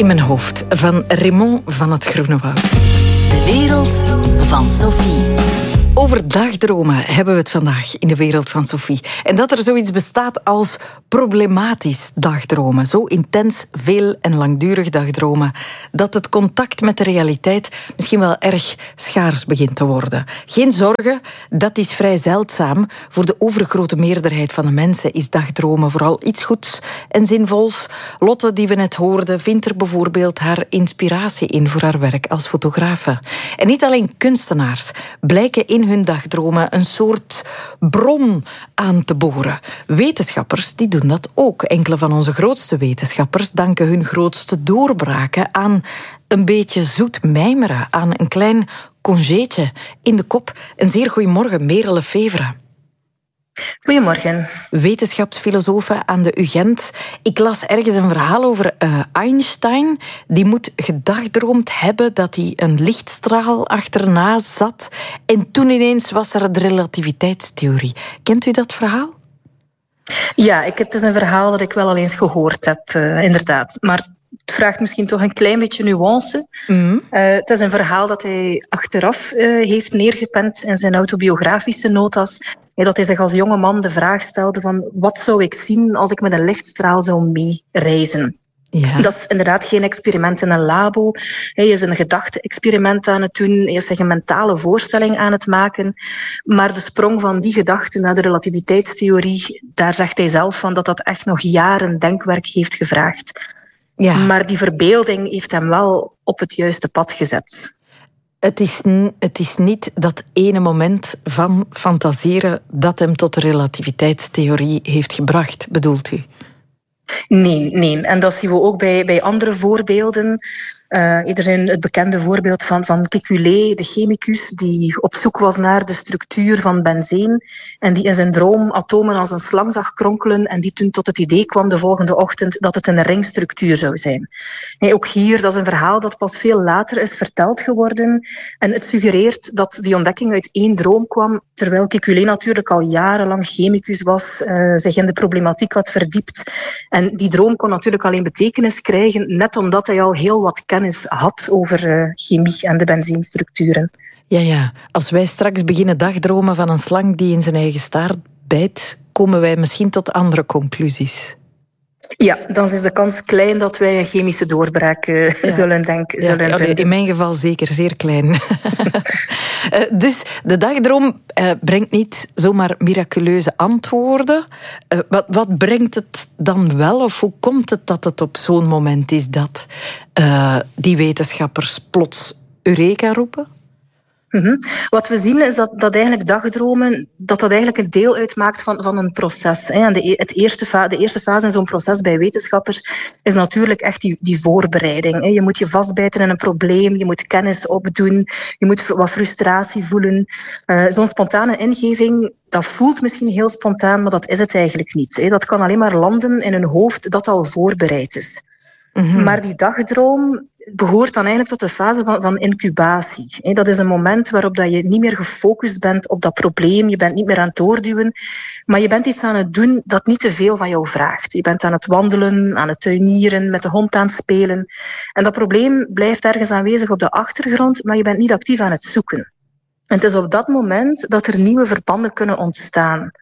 in mijn hoofd van Raymond van het Groene Woud. De wereld van Sophie. Over dagdromen hebben we het vandaag in de wereld van Sophie. En dat er zoiets bestaat als problematisch dagdromen. Zo intens, veel en langdurig dagdromen dat het contact met de realiteit misschien wel erg schaars begint te worden. Geen zorgen, dat is vrij zeldzaam. Voor de overgrote meerderheid van de mensen is dagdromen vooral iets goeds en zinvols. Lotte, die we net hoorden, vindt er bijvoorbeeld haar inspiratie in voor haar werk als fotografe. En niet alleen kunstenaars blijken in hun dagdromen een soort bron aan te boren. Wetenschappers die doen dat ook. Enkele van onze grootste wetenschappers danken hun grootste doorbraken aan een beetje zoet mijmeren, aan een klein congéetje in de kop. Een zeer goeiemorgen, Merel Lefevre. Goedemorgen. Wetenschapsfilosofe aan de UGent. Ik las ergens een verhaal over Einstein. Die moet gedagdroomd hebben dat hij een lichtstraal achterna zat. En toen ineens was er de relativiteitstheorie. Kent u dat verhaal? Ja, het is een verhaal dat ik wel al eens gehoord heb, inderdaad. Maar het vraagt misschien toch een klein beetje nuance. Het is een verhaal dat hij achteraf heeft neergepend in zijn autobiografische notas. Dat hij zich als jonge man de vraag stelde van wat zou ik zien als ik met een lichtstraal zou meereizen. Ja. Dat is inderdaad geen experiment in een labo. Hij is een gedachte-experiment aan het doen. Hij is zich een mentale voorstelling aan het maken. Maar de sprong van die gedachte naar de relativiteitstheorie, daar zegt hij zelf van dat dat echt nog jaren denkwerk heeft gevraagd. Ja. Maar die verbeelding heeft hem wel op het juiste pad gezet. Het is niet dat ene moment van fantaseren dat hem tot de relativiteitstheorie heeft gebracht, bedoelt u? Nee. En dat zien we ook bij andere voorbeelden. Er zijn het bekende voorbeeld van Kekulé, de chemicus, die op zoek was naar de structuur van benzeen en die in zijn droom atomen als een slang zag kronkelen en die toen tot het idee kwam de volgende ochtend dat het een ringstructuur zou zijn. Ook hier, dat is een verhaal dat pas veel later is verteld geworden en het suggereert dat die ontdekking uit één droom kwam, terwijl Kekulé natuurlijk al jarenlang chemicus was, zich in de problematiek had verdiept. En die droom kon natuurlijk alleen betekenis krijgen, net omdat hij al heel wat kennis had over chemie en de benzeenstructuren. Ja. Als wij straks beginnen dagdromen van een slang die in zijn eigen staart bijt, komen wij misschien tot andere conclusies. Ja, dan is de kans klein dat wij een chemische doorbraak zullen vinden. In mijn geval zeker, zeer klein. Dus de dagdroom brengt niet zomaar miraculeuze antwoorden. Wat brengt het dan wel? Of hoe komt het dat het op zo'n moment is dat die wetenschappers plots Eureka roepen? Wat we zien is dat eigenlijk dagdromen dat eigenlijk een deel uitmaakt van een proces. En de eerste fase in zo'n proces bij wetenschappers is natuurlijk echt die voorbereiding. Je moet je vastbijten in een probleem, je moet kennis opdoen, je moet wat frustratie voelen. Zo'n spontane ingeving, dat voelt misschien heel spontaan, maar dat is het eigenlijk niet. Dat kan alleen maar landen in een hoofd dat al voorbereid is. Maar die dagdroom behoort dan eigenlijk tot de fase van incubatie. Dat is een moment waarop dat je niet meer gefocust bent op dat probleem, je bent niet meer aan het doorduwen, maar je bent iets aan het doen dat niet te veel van jou vraagt. Je bent aan het wandelen, aan het tuinieren, met de hond aan het spelen. En dat probleem blijft ergens aanwezig op de achtergrond, maar je bent niet actief aan het zoeken. En het is op dat moment dat er nieuwe verbanden kunnen ontstaan.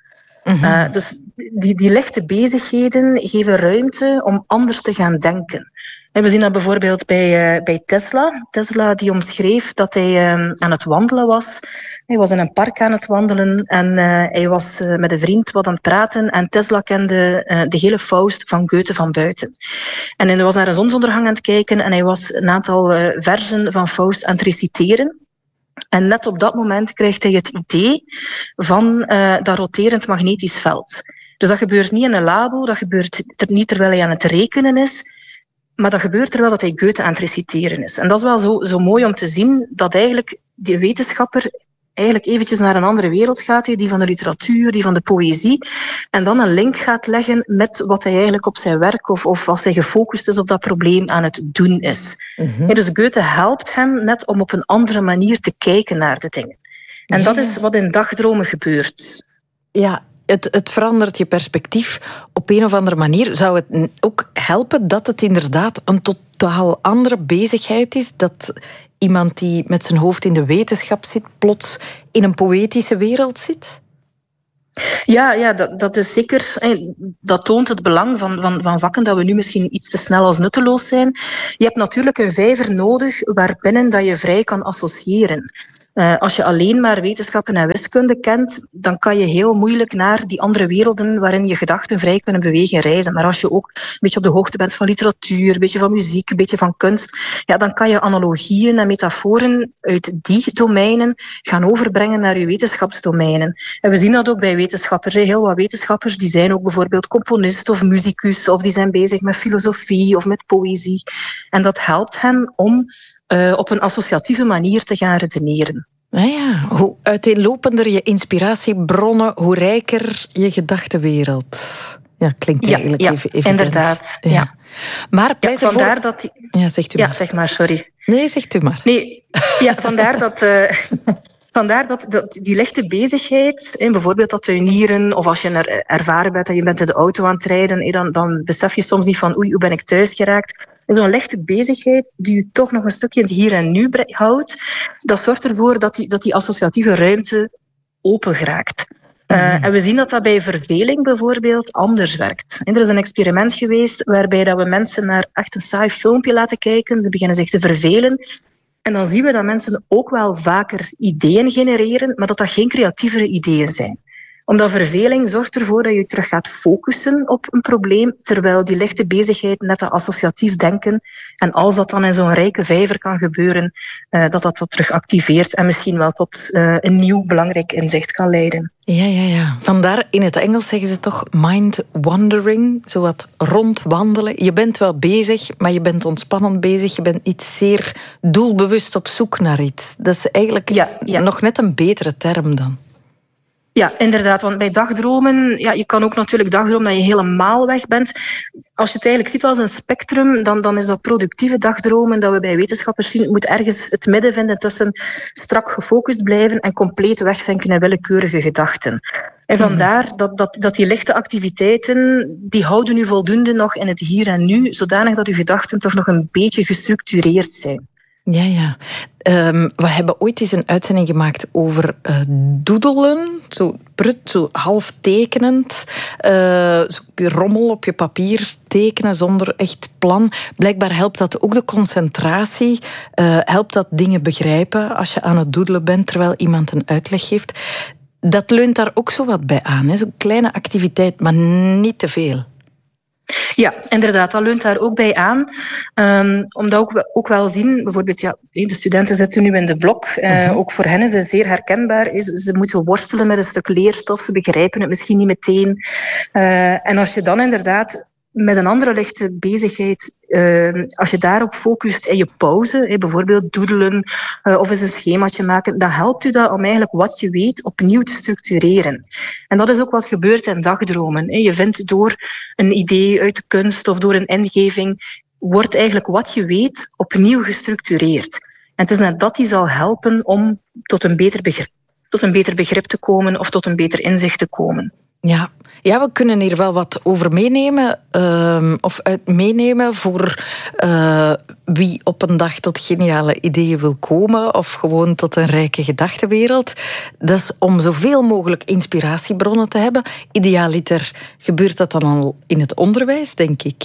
Dus die lichte bezigheden geven ruimte om anders te gaan denken. En we zien dat bijvoorbeeld bij Tesla. Tesla die omschreef dat hij aan het wandelen was. Hij was in een park aan het wandelen en hij was met een vriend wat aan het praten. En Tesla kende de hele Faust van Goethe van buiten. En hij was naar een zonsondergang aan het kijken en hij was een aantal verzen van Faust aan het reciteren. En net op dat moment krijgt hij het idee van dat roterend magnetisch veld. Dus dat gebeurt niet in een labo, dat gebeurt niet terwijl hij aan het rekenen is, maar dat gebeurt terwijl hij Goethe aan het reciteren is. En dat is wel zo mooi om te zien dat eigenlijk die wetenschapper eigenlijk eventjes naar een andere wereld gaat, die van de literatuur, die van de poëzie, en dan een link gaat leggen met wat hij eigenlijk op zijn werk of als hij gefocust is op dat probleem aan het doen is. Dus Goethe helpt hem net om op een andere manier te kijken naar de dingen. En dat is wat in dagdromen gebeurt. Ja, Het verandert je perspectief op een of andere manier. Zou het ook helpen dat het inderdaad een totaal andere bezigheid is? Dat iemand die met zijn hoofd in de wetenschap zit, plots in een poëtische wereld zit? Ja, dat is zeker. Dat toont het belang van vakken dat we nu misschien iets te snel als nutteloos zijn. Je hebt natuurlijk een vijver nodig waarbinnen dat je vrij kan associëren. Als je alleen maar wetenschappen en wiskunde kent, dan kan je heel moeilijk naar die andere werelden waarin je gedachten vrij kunnen bewegen reizen. Maar als je ook een beetje op de hoogte bent van literatuur, een beetje van muziek, een beetje van kunst, ja, dan kan je analogieën en metaforen uit die domeinen gaan overbrengen naar je wetenschapsdomeinen. En we zien dat ook bij wetenschappers. Heel wat wetenschappers die zijn ook bijvoorbeeld componist of musicus, of die zijn bezig met filosofie of met poëzie. En dat helpt hen om op een associatieve manier te gaan redeneren. Ja, hoe uiteenlopender je inspiratiebronnen, hoe rijker je gedachtenwereld. Ja, klinkt eigenlijk evident. Inderdaad. Ja. Maar vandaar dat... Ja, zegt u maar. Ja, zeg maar, sorry. Nee, zegt u maar. Nee, vandaar dat... Vandaar dat die lichte bezigheid, bijvoorbeeld dat tuinieren, of als je ervaren bent en je bent in de auto aan het rijden, dan besef je soms niet van oei, hoe ben ik thuis geraakt. En zo'n lichte bezigheid die je toch nog een stukje in het hier en nu houdt, dat zorgt ervoor dat die associatieve ruimte open geraakt. En we zien dat bij verveling bijvoorbeeld anders werkt. Er is een experiment geweest waarbij dat we mensen naar echt een saai filmpje laten kijken, die beginnen zich te vervelen. En dan zien we dat mensen ook wel vaker ideeën genereren, maar dat geen creatievere ideeën zijn. Omdat verveling zorgt ervoor dat je terug gaat focussen op een probleem, terwijl die lichte bezigheid, net dat associatief denken, en als dat dan in zo'n rijke vijver kan gebeuren, dat terug activeert en misschien wel tot een nieuw belangrijk inzicht kan leiden. Ja. Vandaar in het Engels zeggen ze toch mind wandering, zowat rondwandelen. Je bent wel bezig, maar je bent ontspannend bezig. Je bent niet zeer doelbewust op zoek naar iets. Dat is eigenlijk nog net een betere term dan. Ja, inderdaad. Want bij dagdromen, je kan ook natuurlijk dagdromen dat je helemaal weg bent. Als je het eigenlijk ziet als een spectrum, dan is dat productieve dagdromen dat we bij wetenschappers zien, moet ergens het midden vinden tussen strak gefocust blijven en compleet wegzinken in willekeurige gedachten. En vandaar dat die lichte activiteiten, die houden u voldoende nog in het hier en nu, zodanig dat uw gedachten toch nog een beetje gestructureerd zijn. Ja. We hebben ooit eens een uitzending gemaakt over doedelen. Zo half tekenend. Rommel op je papier tekenen zonder echt plan. Blijkbaar helpt dat ook de concentratie. Helpt dat dingen begrijpen als je aan het doedelen bent terwijl iemand een uitleg geeft. Dat leunt daar ook zo wat bij aan. Zo'n kleine activiteit, maar niet te veel. Ja, inderdaad, dat leunt daar ook bij aan. Omdat we ook wel zien, bijvoorbeeld, de studenten zitten nu in de blok. Ook voor hen is het zeer herkenbaar. Ze moeten worstelen met een stuk leerstof, ze begrijpen het misschien niet meteen. En als je dan inderdaad met een andere lichte bezigheid, als je daarop focust in je pauze, bijvoorbeeld doedelen of eens een schemaatje maken, dan helpt u dat om eigenlijk wat je weet opnieuw te structureren. En dat is ook wat gebeurt in dagdromen. Je vindt door een idee uit de kunst of door een ingeving, wordt eigenlijk wat je weet opnieuw gestructureerd. En het is net dat die zal helpen om tot een beter begrip te komen of tot een beter inzicht te komen. Ja, we kunnen hier wel wat over meenemen, of uit meenemen voor wie op een dag tot geniale ideeën wil komen, of gewoon tot een rijke gedachtenwereld. Dat is om zoveel mogelijk inspiratiebronnen te hebben. Idealiter gebeurt dat dan al in het onderwijs, denk ik.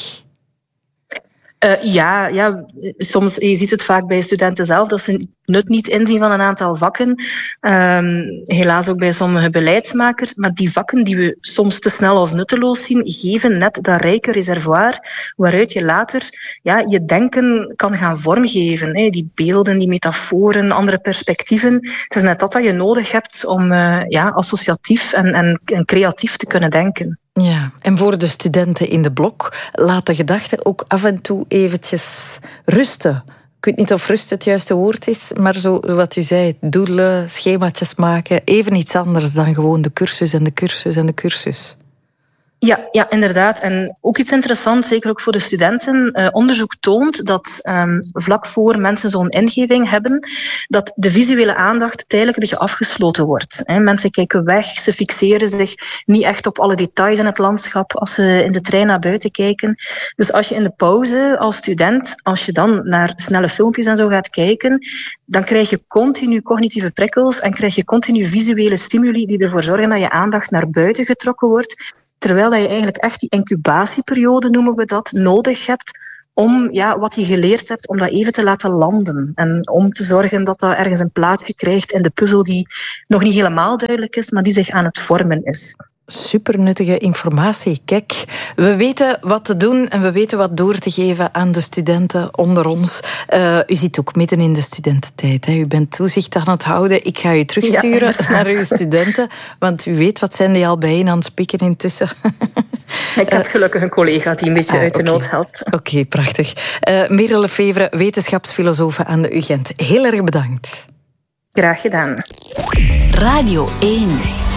Soms, je ziet het vaak bij studenten zelf, dat ze nut niet inzien van een aantal vakken. Helaas ook bij sommige beleidsmakers. Maar die vakken die we soms te snel als nutteloos zien, geven net dat rijke reservoir waaruit je later je denken kan gaan vormgeven. Die beelden, die metaforen, andere perspectieven. Het is net dat je nodig hebt om associatief en creatief te kunnen denken. Ja, en voor de studenten in de blok, laat de gedachten ook af en toe eventjes rusten. Ik weet niet of rust het juiste woord is, maar zo wat u zei, doedelen, schemaatjes maken, even iets anders dan gewoon de cursus en de cursus en de cursus. Ja, inderdaad. En ook iets interessants, zeker ook voor de studenten. Onderzoek toont dat vlak voor mensen zo'n ingeving hebben, dat de visuele aandacht tijdelijk een beetje afgesloten wordt. Mensen kijken weg, ze fixeren zich niet echt op alle details in het landschap als ze in de trein naar buiten kijken. Dus als je in de pauze als student, als je dan naar snelle filmpjes en zo gaat kijken, dan krijg je continu cognitieve prikkels en krijg je continu visuele stimuli die ervoor zorgen dat je aandacht naar buiten getrokken wordt. Terwijl dat je eigenlijk echt die incubatieperiode, noemen we dat, nodig hebt om wat je geleerd hebt, om dat even te laten landen. En om te zorgen dat dat ergens een plaatsje krijgt in de puzzel die nog niet helemaal duidelijk is, maar die zich aan het vormen is. Supernuttige informatie. Kijk, we weten wat te doen en we weten wat door te geven aan de studenten onder ons. U zit ook midden in de studententijd. Hè? U bent toezicht aan het houden. Ik ga u terugsturen naar uw studenten, want u weet wat zijn die al bijeen aan het spieken intussen. Ik heb gelukkig een collega die een beetje uit de nood helpt. Oké, prachtig. Merel Lefevre, wetenschapsfilosoof aan de UGent. Heel erg bedankt. Graag gedaan. Radio 1.